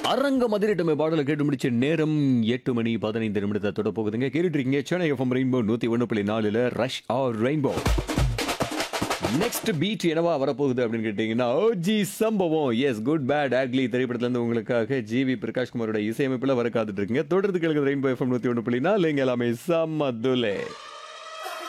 அரங்கம் அதிரட்டமே பாடலை கேட்டு முடிச்ச நேரம் 8 மணி 15 நிமிடத்தை தொட போகுதுங்க. கேட்டுட்டு இருக்கீங்க Chennai FM rainbow 101.4 rush R rainbow. Next beat என்னவா வரப்போகுது அப்படின்னு கேட்டீங்கன்னா ஓஜி சம்பவம். எஸ், குட் பேட் ஆக்லி திரைப்படத்துல இருந்து உங்களுக்காக ஜிவி பிரகாஷ்குமாரோட இசையமைப்புல வர காத்துட்டு இருக்கீங்க. தொடர்ந்து கேளுங்க ரெயின்போ எஃப்எம் 101.4. இங்க எல்லாமே சம்மதுலே.